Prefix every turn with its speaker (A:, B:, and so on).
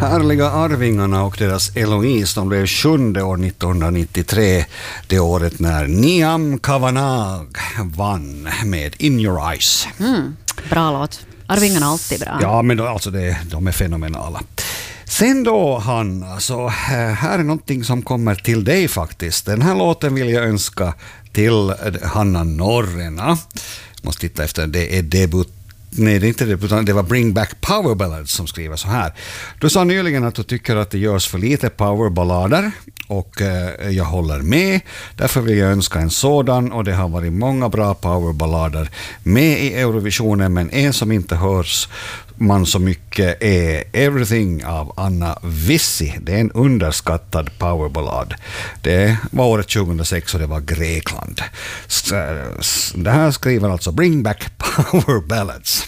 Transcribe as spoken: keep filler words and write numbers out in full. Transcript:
A: Härliga Arvingarna och deras Eloise, de blev sjunde år nittonhundranittiotre, det året när Niam Kavanagh vann med In Your Eyes.
B: Mm, bra låt. Arvingarna är alltid bra.
A: Ja, men då, alltså det, de är fenomenala. Sen då, Hanna, så här är någonting som kommer till dig faktiskt. Den här låten vill jag önska till Hanna Norrena. Måste titta efter, det är debut. Nej, det är inte det, det var Bring Back Power Ballads som skriver så här. Du sa nyligen att du tycker att det görs för lite powerballader och eh, jag håller med. Därför vill jag önska en sådan, och det har varit många bra powerballader med i Eurovisionen, men en som inte hörs man så mycket är Everything av Anna Vissi. Det är en underskattad powerballad. Det var året tjugohundrasex och det var Grekland. Det här skriver alltså Bring Back Power Ballads.